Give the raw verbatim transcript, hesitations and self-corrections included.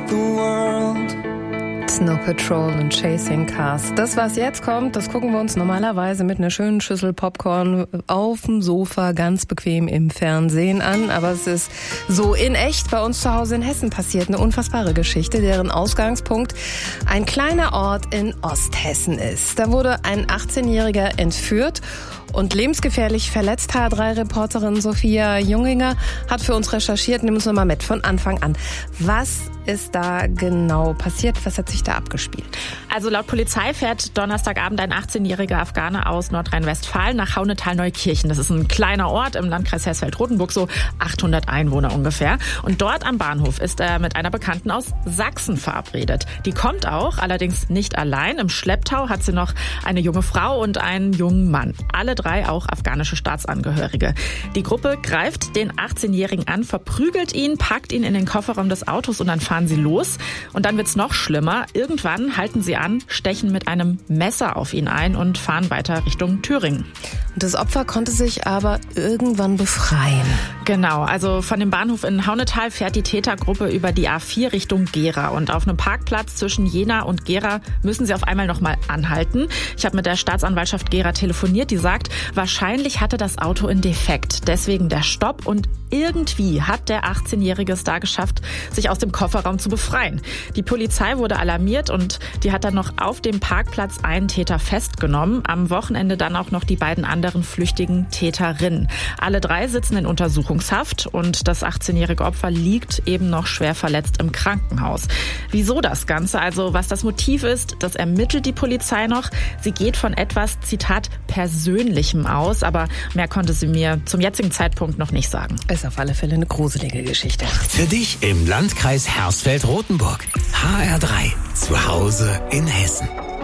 the world. Snow Patrol und Chasing Cars. Das, was jetzt kommt, das gucken wir uns normalerweise mit einer schönen Schüssel Popcorn auf dem Sofa ganz bequem im Fernsehen an. Aber es ist so in echt bei uns zu Hause in Hessen passiert. Eine unfassbare Geschichte, deren Ausgangspunkt ein kleiner Ort in Osthessen ist. Da wurde ein achtzehnjähriger entführt und lebensgefährlich verletzt. H drei Reporterin Sophia Junginger hat für uns recherchiert. Nimm uns nochmal mit von Anfang an. Was ist da genau passiert? Was hat sich da abgespielt? Also laut Polizei fährt Donnerstagabend ein achtzehnjähriger Afghaner aus Nordrhein-Westfalen nach Haunetal-Neukirchen. Das ist ein kleiner Ort im Landkreis Hersfeld-Rotenburg, so achthundert Einwohner ungefähr. Und dort am Bahnhof ist er mit einer Bekannten aus Sachsen verabredet. Die kommt auch, allerdings nicht allein. Im Schlepptau hat sie noch eine junge Frau und einen jungen Mann. Alle drei auch afghanische Staatsangehörige. Die Gruppe greift den achtzehnjährigen an, verprügelt ihn, packt ihn in den Kofferraum des Autos und dann fahren sie los. Und dann wird's noch schlimmer. Irgendwann halten sie an, stechen mit einem Messer auf ihn ein und fahren weiter Richtung Thüringen. Und das Opfer konnte sich aber irgendwann befreien. Genau, also von dem Bahnhof in Haunetal fährt die Tätergruppe über die A vier Richtung Gera. Und auf einem Parkplatz zwischen Jena und Gera müssen sie auf einmal nochmal anhalten. Ich habe mit der Staatsanwaltschaft Gera telefoniert, die sagt, wahrscheinlich hatte das Auto einen Defekt. Deswegen der Stopp und irgendwie hat der achtzehnjährige es da geschafft, sich aus dem Kofferraum zu befreien. Die Polizei wurde alarmiert und die hat dann noch auf dem Parkplatz einen Täter festgenommen. Am Wochenende dann auch noch die beiden anderen flüchtigen Täterinnen. Alle drei sitzen in Untersuchungshaft und das achtzehnjährige Opfer liegt eben noch schwer verletzt im Krankenhaus. Wieso das Ganze, also was das Motiv ist, das ermittelt die Polizei noch. Sie geht von etwas, Zitat, Persönlichem aus, aber mehr konnte sie mir zum jetzigen Zeitpunkt noch nicht sagen. Ist auf alle Fälle eine gruselige Geschichte. Für dich im Landkreis Hersfeld-Rotenburg. H R drei. Zu Hause in Hessen.